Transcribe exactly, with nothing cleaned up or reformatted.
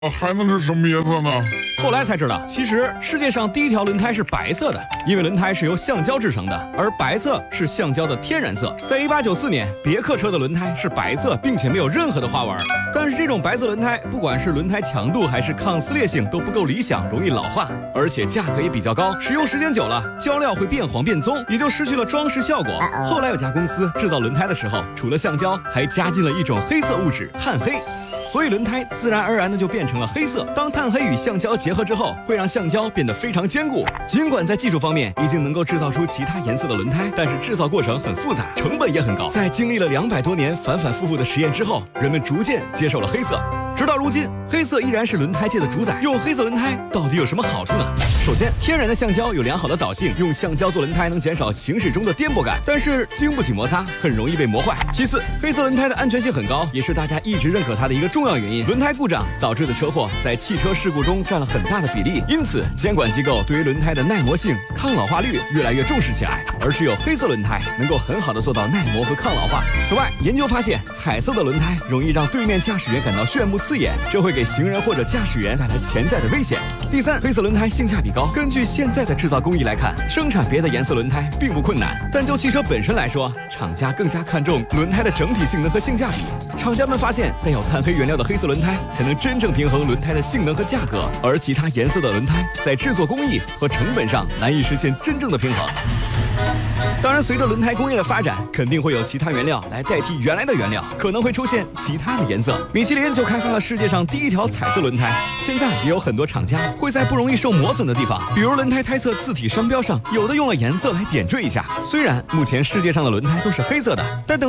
还能是什么颜色呢？ 后来才知道，其实世界上第一条轮胎是白色的，因为轮胎是由橡胶制成的，而白色是橡胶的天然色。在一八九四年，别克车的轮胎是白色，并且没有任何的花纹。但是这种白色轮胎，不管是轮胎强度还是抗撕裂性都不够理想，容易老化，而且价格也比较高。使用时间久了，胶料会变黄变棕，也就失去了装饰效果。后来有家公司制造轮胎的时候，除了橡胶，还加进了一种黑色物质碳黑。所以轮胎自然而然的就变成了黑色。当碳黑与橡胶结合之后，会让橡胶变得非常坚固。尽管在技术方面已经能够制造出其他颜色的轮胎，但是制造过程很复杂，成本也很高。在经历了两百多年反反复复的实验之后，人们逐渐接受了黑色。直到如今，黑色依然是轮胎界的主宰。用黑色轮胎到底有什么好处呢？首先，天然的橡胶有良好的导性，用橡胶做轮胎能减少行驶中的颠簸感，但是经不起摩擦，很容易被磨坏。其次，黑色轮胎的安全性很高，也是大家一直认可它的一个重要原因。轮胎故障导致的车祸在汽车事故中占了很大的比例，因此监管机构对于轮胎的耐磨性、抗老化率越来越重视起来。而只有黑色轮胎能够很好的做到耐磨和抗老化。此外，研究发现，彩色的轮胎容易让对面驾驶员感到炫目刺眼，这会给行人或者驾驶员带来潜在的危险。第三，黑色轮胎性价比高。根据现在的制造工艺来看，生产别的颜色轮胎并不困难，但就汽车本身来说，厂家更加看重轮胎的整体性能和性价比。厂家们发现，带有碳黑原料的黑色轮胎才能真正平衡轮胎的性能和价格，而其他颜色的轮胎在制作工艺和成本上难以实现真正的平衡。当然，随着轮胎工业的发展，肯定会有其他原料来代替原来的原料，可能会出现其他的颜色。米其林就开发了世界上第一条彩色轮胎。现在也有很多厂家会在不容易受磨损的地方，比如轮胎胎侧字体商标上，有的用了颜色来点缀一下。虽然目前世界上的轮胎都是黑色的，但等